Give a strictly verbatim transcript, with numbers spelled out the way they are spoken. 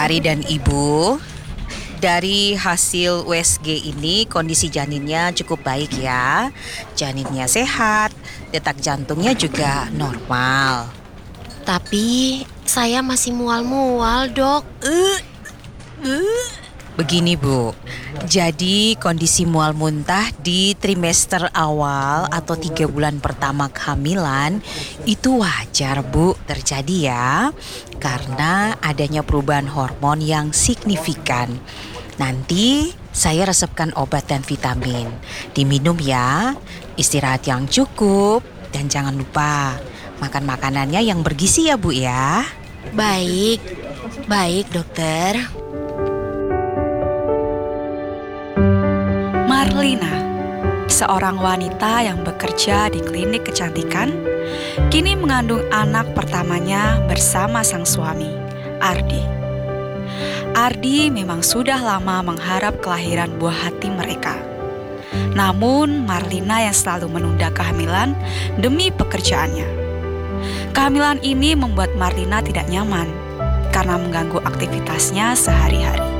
Ari dan Ibu, dari hasil U S G ini kondisi janinnya cukup baik ya. Janinnya sehat, detak jantungnya juga normal. Tapi saya masih mual-mual, Dok. Begini Bu, jadi kondisi mual muntah di trimester awal atau tiga bulan pertama kehamilan itu wajar Bu terjadi ya, karena adanya perubahan hormon yang signifikan. Nanti saya resepkan obat dan vitamin, diminum ya, istirahat yang cukup, dan jangan lupa makan makanannya yang bergizi ya Bu ya. Baik, baik dokter. Marlina, seorang wanita yang bekerja di klinik kecantikan, kini mengandung anak pertamanya bersama sang suami, Ardi. Ardi memang sudah lama mengharap kelahiran buah hati mereka. Namun Marlina yang selalu menunda kehamilan demi pekerjaannya. Kehamilan ini membuat Marlina tidak nyaman karena mengganggu aktivitasnya sehari-hari.